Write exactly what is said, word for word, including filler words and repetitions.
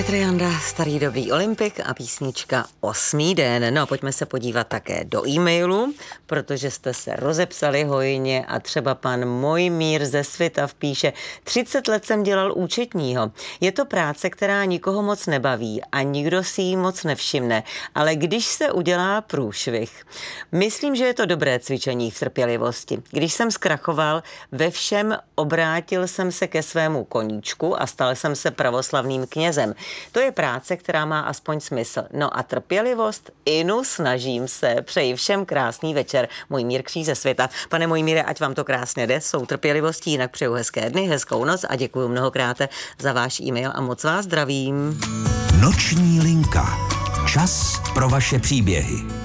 Petr Janda, starý dobrý olympik a písnička Osmý den. No, pojďme se podívat také do e-mailu, protože jste se rozepsali hojně a třeba pan Mojmír ze Svitav píše: třicet let jsem dělal účetního. Je to práce, která nikoho moc nebaví a nikdo si ji moc nevšimne, ale když se udělá průšvih. Myslím, že je to dobré cvičení v trpělivosti. Když jsem zkrachoval, ve všem obrátil jsem se ke svému koníčku a stal jsem se pravoslavným knězem. To je práce, která má aspoň smysl. No a trpělivost? Inu, snažím se. Přeji všem krásný večer. Mojmír Kříž ze Světa. Pane Mojmíre, ať vám to krásně jde, jsou trpělivostí, jinak přeju hezké dny, hezkou noc a děkuji mnohokrát za váš e-mail a moc vás zdravím. Noční linka. Čas pro vaše příběhy.